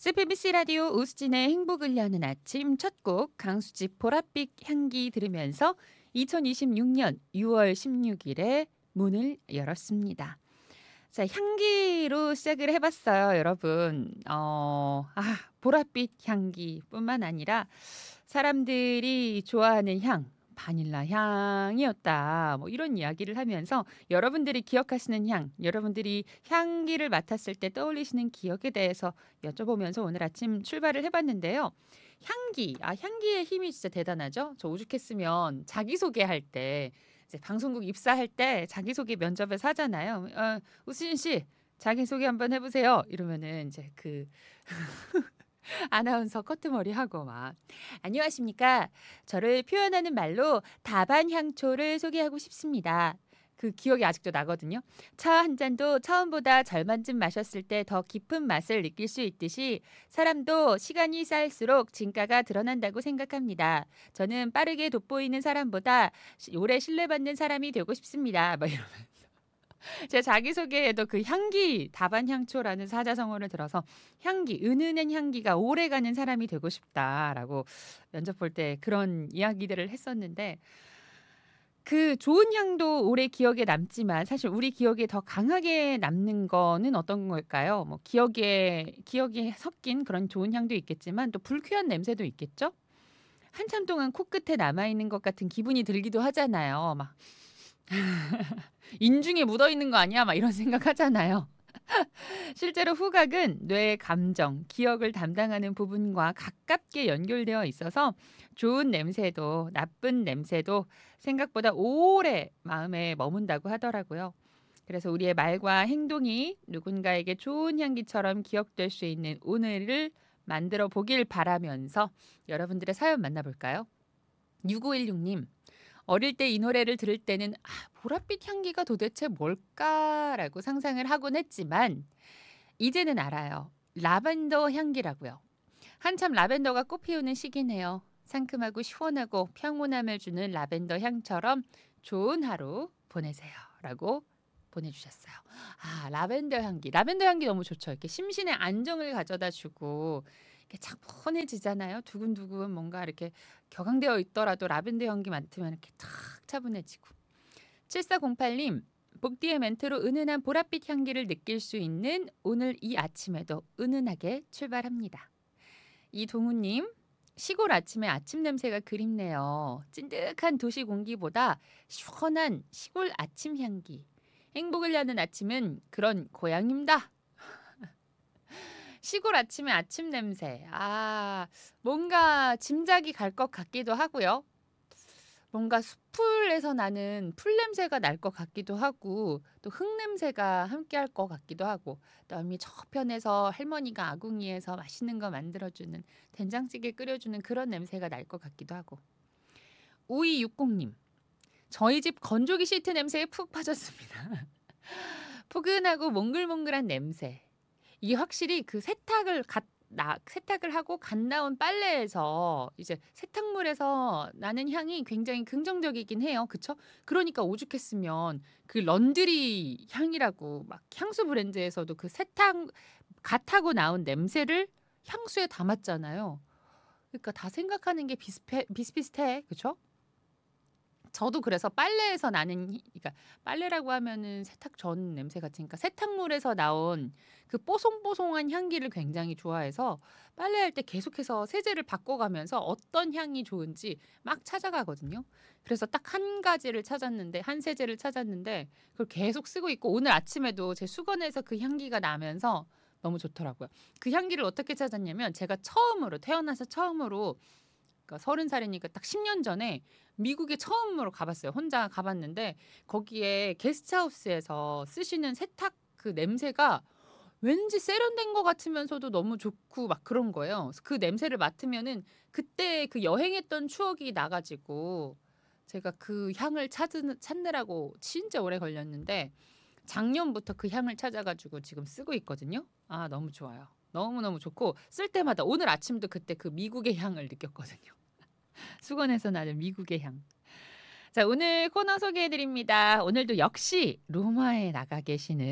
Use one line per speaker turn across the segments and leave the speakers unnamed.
CBC 라디오 우수진의 행복을 여는 아침 첫 곡 강수지 보랏빛 향기 들으면서 2026년 6월 16일에 문을 열었습니다. 자, 향기로 시작을 해봤어요, 여러분. 보랏빛 향기뿐만 아니라 사람들이 좋아하는 향, 바닐라 향이었다. 뭐 이런 이야기를 하면서 여러분들이 기억하시는 향, 여러분들이 향기를 맡았을 때 떠올리시는 기억에 대해서 여쭤보면서 오늘 아침 출발을 해봤는데요. 향기의 힘이 진짜 대단하죠. 저 오죽했으면 자기소개할 때 이제 방송국 입사할 때 자기소개 면접에서 하잖아요. 우수진 씨, 자기소개 한번 해보세요. 이러면은 이제 그 아나운서 커트머리 하고 막 안녕하십니까. 저를 표현하는 말로 다반향초를 소개하고 싶습니다. 그 기억이 아직도 나거든요. 차 한 잔도 처음보다 절반쯤 마셨을 때 더 깊은 맛을 느낄 수 있듯이 사람도 시간이 쌓일수록 진가가 드러난다고 생각합니다. 저는 빠르게 돋보이는 사람보다 오래 신뢰받는 사람이 되고 싶습니다. 막 이러면서. 제 자기소개에도 그 향기, 다반향초라는 사자성어를 들어서 은은한 향기가 오래가는 사람이 되고 싶다라고 면접 볼 때 그런 이야기들을 했었는데 그 좋은 향도 오래 기억에 남지만 사실 우리 기억에 더 강하게 남는 거는 어떤 걸까요? 뭐 기억에 섞인 그런 좋은 향도 있겠지만 또 불쾌한 냄새도 있겠죠? 한참 동안 코끝에 남아있는 것 같은 기분이 들기도 하잖아요. 막 인중에 묻어 있는 거 아니야? 막 이런 생각하잖아요. 실제로 후각은 뇌의 감정, 기억을 담당하는 부분과 가깝게 연결되어 있어서 좋은 냄새도 나쁜 냄새도 생각보다 오래 마음에 머문다고 하더라고요. 그래서 우리의 말과 행동이 누군가에게 좋은 향기처럼 기억될 수 있는 오늘을 만들어 보길 바라면서 여러분들의 사연 만나볼까요? 6516님. 어릴 때 이 노래를 들을 때는 보랏빛 향기가 도대체 뭘까라고 상상을 하곤 했지만 이제는 알아요. 라벤더 향기라고요. 한참 라벤더가 꽃 피우는 시기네요. 상큼하고 시원하고 평온함을 주는 라벤더 향처럼 좋은 하루 보내세요. 라고 보내주셨어요. 라벤더 향기. 라벤더 향기 너무 좋죠. 이렇게 심신의 안정을 가져다 주고 이렇게 차분해지잖아요. 두근두근 뭔가 이렇게 격앙되어 있더라도 라벤더 향기 맡으면 이렇게 탁 차분해지고. 7408님, 복디의 멘트로 은은한 보랏빛 향기를 느낄 수 있는 오늘 이 아침에도 은은하게 출발합니다. 이동우님, 시골 아침에 아침 냄새가 그립네요. 찐득한 도시 공기보다 시원한 시골 아침 향기. 행복을 여는 아침은 그런 고향입니다. 시골 아침에 아침 냄새. 뭔가 짐작이 갈 것 같기도 하고요. 뭔가 숲풀에서 나는 풀 냄새가 날 것 같기도 하고 또 흙 냄새가 함께할 것 같기도 하고 그다음에 저편에서 할머니가 아궁이에서 맛있는 거 만들어주는 된장찌개 끓여주는 그런 냄새가 날 것 같기도 하고 5260님 저희 집 건조기 시트 냄새에 푹 빠졌습니다. 포근하고 몽글몽글한 냄새 이게 확실히 그 세탁을 하고 갓 나온 빨래에서 이제 세탁물에서 나는 향이 굉장히 긍정적이긴 해요. 그쵸? 그러니까 오죽했으면 그 런드리 향이라고 막 향수 브랜드에서도 그 세탁 갓 하고 나온 냄새를 향수에 담았잖아요. 그러니까 다 생각하는 게 비슷비슷해. 그쵸? 저도 그래서 빨래에서 나는 그러니까 빨래라고 하면은 세탁 전 냄새 같으니까 세탁물에서 나온 그 뽀송뽀송한 향기를 굉장히 좋아해서 빨래할 때 계속해서 세제를 바꿔가면서 어떤 향이 좋은지 막 찾아가거든요. 그래서 딱 한 가지를 찾았는데 한 세제를 찾았는데 그걸 계속 쓰고 있고 오늘 아침에도 제 수건에서 그 향기가 나면서 너무 좋더라고요. 그 향기를 어떻게 찾았냐면 제가 태어나서 처음으로 그러니까 30살이니까 딱 10년 전에 미국에 처음으로 가봤어요. 혼자 가봤는데 거기에 게스트하우스에서 쓰시는 세탁 그 냄새가 왠지 세련된 것 같으면서도 너무 좋고 막 그런 거예요. 그래서 그 냄새를 맡으면은 그때 그 여행했던 추억이 나가지고 제가 그 향을 찾느라고 진짜 오래 걸렸는데 작년부터 그 향을 찾아가지고 지금 쓰고 있거든요. 너무 좋아요. 너무너무 좋고 쓸 때마다 오늘 아침도 그때 그 미국의 향을 느꼈거든요. 수건에서 나는 미국의 향. 자, 오늘 코너 소개해 드립니다. 오늘도 역시 로마에 나가 계시는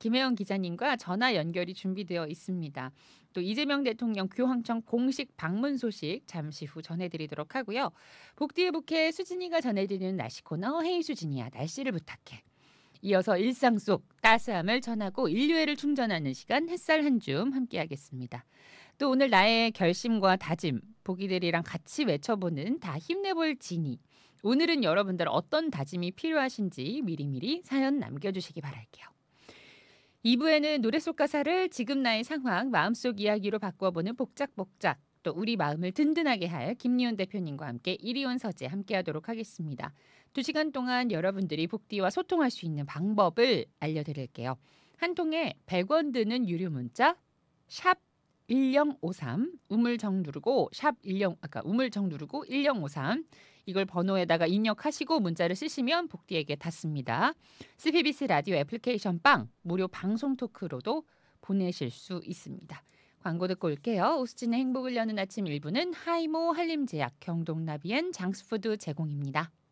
김혜영 기자님과 전화 연결이 준비되어 있습니다. 또 이재명 대통령 교황청 공식 방문 소식 잠시 후 전해드리도록 하고요. 복디의 북해 수진이가 전해드리는 날씨 코너 헤이 수진이야 날씨를 부탁해. 이어서 일상 속 따스함을 전하고 인류애를 충전하는 시간 햇살 한 줌 함께하겠습니다. 또 오늘 나의 결심과 다짐 보기들이랑 같이 외쳐보는 다 힘내볼 지니. 오늘은 여러분들 어떤 다짐이 필요하신지 미리미리 사연 남겨주시기 바랄게요. 2부에는 노래 속 가사를 지금 나의 상황, 마음속 이야기로 바꿔보는 복작복작 또 우리 마음을 든든하게 할 김리훈 대표님과 함께 이리온 서재 함께하도록 하겠습니다. 2시간 동안 여러분들이 복디와 소통할 수 있는 방법을 알려드릴게요. 한 통에 100원 드는 유료 문자 샵 1053 우물정 누르고 샵 10 아까 우물정 누르고 1053 이걸 번호에다가 입력하시고 문자를 쓰시면 복디에게 닿습니다. CBBC 라디오 애플리케이션 빵 무료 방송 토크로도 보내실 수 있습니다. 광고 듣고 올게요. 오수진의 행복을 여는 아침 1부는 하이모 한림제약 경동나비엔 장수푸드 제공입니다.